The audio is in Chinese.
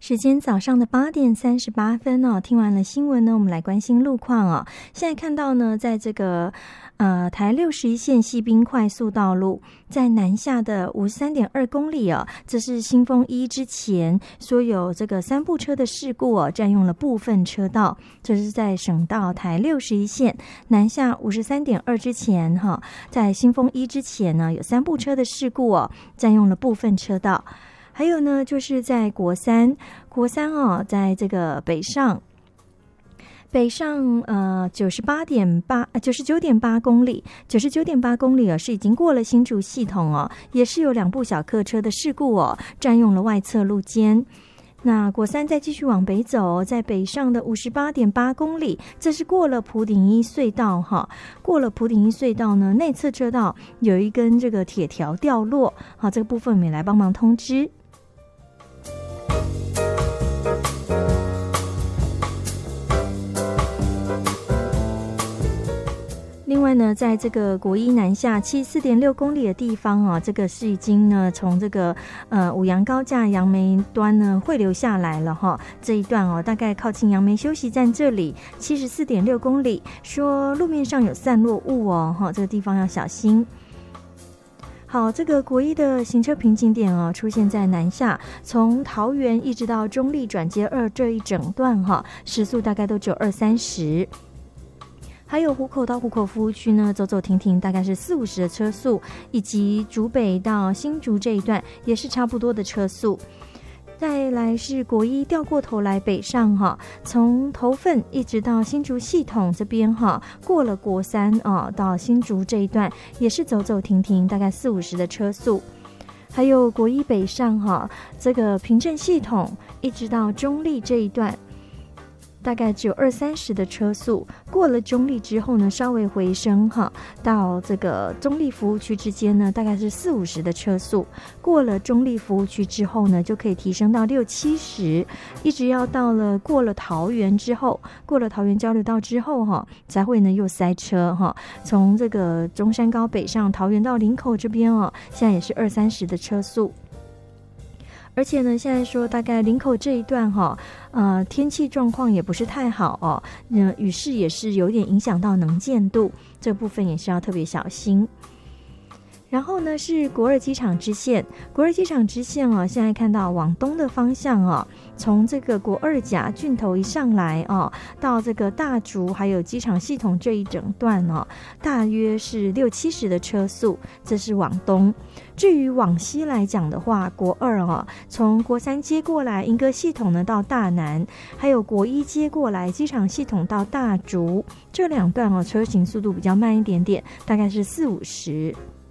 时间早上的8:38哦，听完了新闻呢，我们来关心路况哦。现在看到呢，在这个台61线西滨快速道路，在南下的53.2公里哦，这是新丰一之前所有这个3部车的事故哦，占用了部分车道。这是在省道台61线南下53.2之前哈，在新丰一之前呢，有3部车的事故哦，占用了部分车道。还有呢，就是在国三哦，在这个北上99.8公里，99.8公里是已经过了新竹系统哦，也是有2部小客车的事故哦，占用了外侧路肩。那国三再继续往北走，在北上的58.8公里，这是过了埔顶一隧道哈。过了埔顶一隧道呢，内侧车道有一根这个铁条掉落，好，这个部分我们也来帮忙通知。另外呢，在这个国一南下74.6公里的地方啊，这个是已经呢从这个五杨高架杨梅端呢汇流下来了哈。这一段哦，大概靠近杨梅休息站这里74.6公里，说路面上有散落物哦，哈，这个地方要小心。好，这个国一的行车瓶颈点哦，出现在南下，从桃园一直到中立转接2这一整段哈，时速大概都只有20-30。还有湖口到湖口服务区呢，走走停停大概是40-50的车速，以及竹北到新竹这一段也是差不多的车速。再来是国一掉过头来北上哈，从头份一直到新竹系统这边哈，过了国三啊，到新竹这一段也是走走停停大概40-50的车速。还有国一北上哈，这个平镇系统一直到中立这一段大概只有20-30的车速，过了中立之后呢，稍微回升哈，到这个中立服务区之间呢，大概是40-50的车速。过了中立服务区之后呢，就可以提升到60-70，一直要到了过了桃园之后，过了桃园交流道之后哈，才会呢又塞车哈。从这个中山高北上桃园到林口这边哦，现在也是20-30的车速。而且呢，现在说大概林口这一段哈，天气状况也不是太好哦，雨势也是有点影响到能见度，这部分也是要特别小心。然后呢是国二机场支线哦，现在看到往东的方向哦，从这个国二甲郡头一上来哦，到这个大竹还有机场系统这一整段哦，大约是60-70的车速，这是往东。至于往西来讲的话，国二哦，从国三接过来莺歌系统呢到大南，还有国一接过来机场系统到大竹，这2段哦，车行速度比较慢一点点，大概是40-50。